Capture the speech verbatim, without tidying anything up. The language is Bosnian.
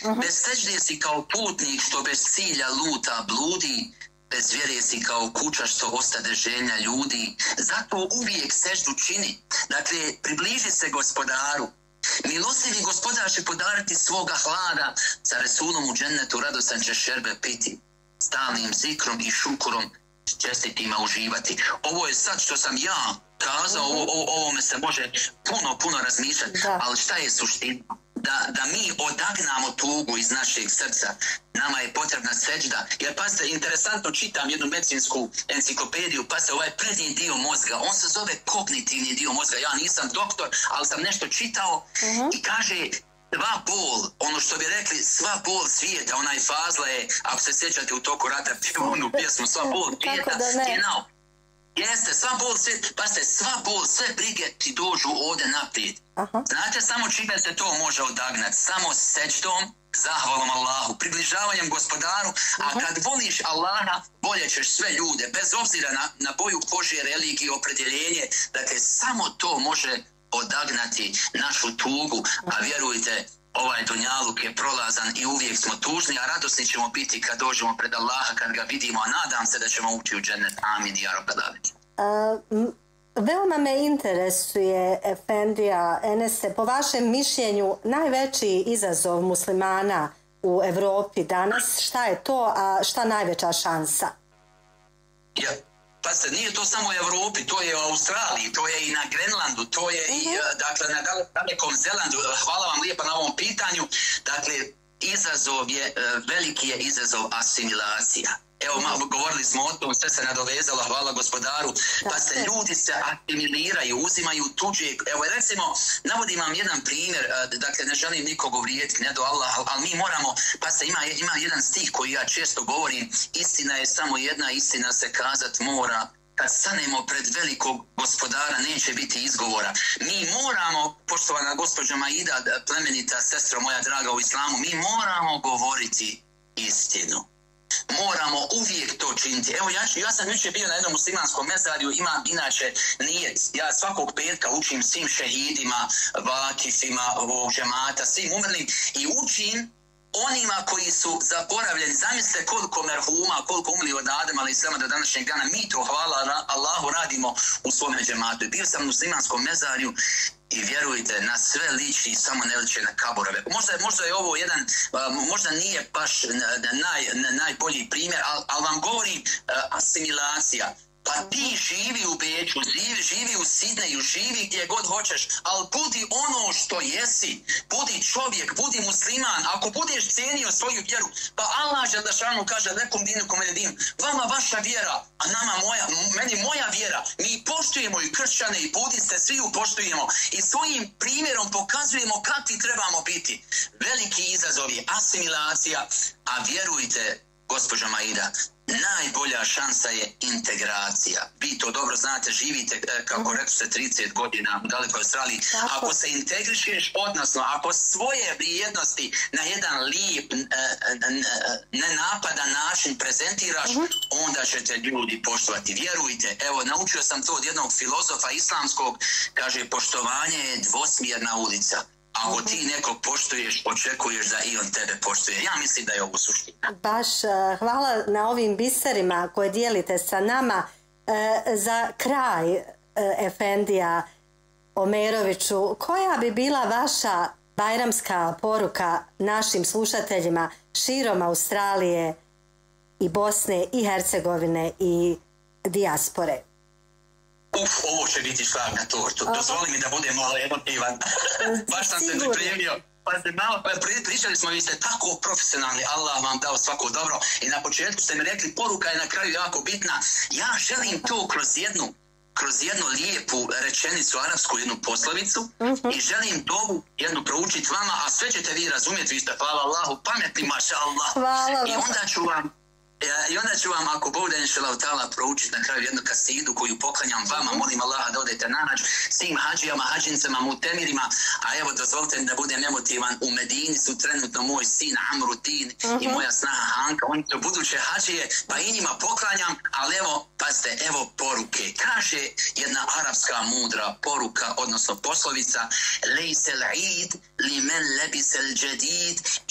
Uh-huh. Bez sećde si kao putnik što bez cilja luta bludi, bez vjere si kao kuća što ostade željna ljudi. Zato uvijek seždu čini. Dakle, približi se gospodaru. Milostivi gospodar će podariti svoga hlada, sa Resulom u džennetu radostan će šerbe piti. Stalnim zikrom i šukurom čestitima uživati. Ovo je sad što sam ja kazao, o, o, ovome se može puno, puno razmišljati, da. Ali šta je suština? Da, da mi odagnamo tugu iz našeg srca. Nama je potrebna sećda. Jer pazite, interesantno čitam jednu medicinsku enciklopediju, pazite, ovaj prednji dio mozga, on se zove kognitivni dio mozga. Ja nisam doktor, ali sam nešto čitao uh-huh. i kaže sva bol, ono što bi rekli, sva bol svijeta, onaj Fazla je, ako se sjećate u toku rata, onu pjesmu, sva bol svijeta, genau. Jeste, sva bol svijeta, pazite, sva bol, sve brige ti dođu ovdje naprijed. Aha. Znate samo čime se to može odagnati? Samo sećdom, zahvalom Allahu, približavanjem gospodaru, a uh-huh. kad voliš Allaha, voljet ćeš sve ljude, bez obzira na, na boju kože, religiju, opredjeljenje, dakle, samo to može odagnati našu tugu, a vjerujte, ovaj dunjaluk je prolazan i uvijek smo tužni, a radosni ćemo biti kad dođemo pred Allaha, kad ga vidimo, a nadam se da ćemo ući u džennet. Amin, ja Rabbal alemin. Veoma me interesuje, Efendija Enese, po vašem mišljenju najveći izazov muslimana u Evropi danas, šta je to, a šta najveća šansa? Ja. Pa se nije to samo u Evropi, to je u Australiji, to je i na Grenlandu, to je i uh-huh. dakle, na dalekom Zelandu. Hvala vam lijepa na ovom pitanju. Dakle, izazov je, veliki je izazov asimilacija. Evo, malo govorili smo o tom, sve se nadovezalo, hvala gospodaru, pa se ljudi se asimiliraju, uzimaju tuđe. Evo, recimo, navodim vam jedan primjer, dakle, ne želim nikog uvrijediti, ne do Allah, ali mi moramo, pa se ima, ima jedan stih koji ja često govorim, istina je samo jedna, istina se kazat mora. Kad stanemo pred velikog gospodara, neće biti izgovora. Mi moramo, poštovana gospođa Maida, plemenita sestro moja draga u islamu, mi moramo govoriti istinu. Moramo uvijek to činiti. Evo, ja, ja sam jučer bio na jednom muslimanskom mezarju, imam inače nijet. Ja svakog petka učim svim šehidima, vakifima, ovog džemata, svim umrlim i učim onima koji su zaboravljeni. Zamislite koliko merhuma, koliko umrli od Adema, ali sve do današnjeg dana. Mi to, hvala Allahu, radimo u svome džematu. Bio sam u muslimanskom mezarju i vjerujte, na sve liči, samo ne liči na kaborove. Možda, možda je ovo jedan, možda nije baš naj, najbolji primjer, ali, ali vam govorim asimilacija. Pa ti živi u Beču, živi, živi u Sidneju, živi gdje god hoćeš, ali budi ono što jesi. Budi čovjek, budi musliman. Ako budeš cijenio svoju vjeru, pa Allah Đelešanu kaže lekum dinukum waliya din, vama vaša vjera, a nama moja, meni moja vjera. Mi poštujemo i kršćane i budiste, svi ju poštujemo i svojim primjerom pokazujemo kakvi trebamo biti. Veliki izazov je asimilacija, a vjerujte, gospođo Maida, najbolja šansa je integracija. Vi to dobro znate, živite, kako rekli ste, trideset godina u dalekoj Australiji. Ako se integrišeš, odnosno ako svoje vrijednosti na jedan lijep, nenapadan način prezentiraš, onda ćete ljudi poštovati. Vjerujte, evo, naučio sam to od jednog filozofa islamskog, kaže, poštovanje je dvosmjerna ulica. Ako ti nekog poštuješ, očekuješ da i on tebe poštuje. Ja mislim da je ovo suština. Baš hvala na ovim biserima koje dijelite sa nama. E, za kraj, e, Efendija Omeroviću, koja bi bila vaša bajramska poruka našim slušateljima širom Australije i Bosne i Hercegovine i dijaspore? Uf, ovo će biti šlag na tortu. Dozvoli mi da budem malo emotivan. Baš sam se pripremio. Pa ste malo, pričali smo, vi ste tako profesionalni, Allah vam dao svako dobro. I na početku ste mi rekli, poruka je na kraju jako bitna. Ja želim to kroz jednu, kroz jednu lijepu rečenicu, arapsku jednu poslovicu, uh-huh. i želim dovu jednu proučiti vama, a sve ćete vi razumjeti, vi ste, hvala Allahu, pametni, maša Allah. Hvala. I onda ću vam I onda ću vam, ako Bog da inšalav ta'ala, proučiti na kraju jednu kasidu koju poklanjam vama, molim Allaha da odete na hađ, svim hađijama, hađincama, mutemirima, a evo dozvolite da budem emotivan, u Medini su trenutno moj sin Amrutin uh-huh. i moja snaha Hanka, oni su buduće hađije, pa i njima poklanjam, ali evo, pazite, evo poruke. Kaže jedna arapska mudra poruka, odnosno poslovica, lejsel id li men lebisel džedid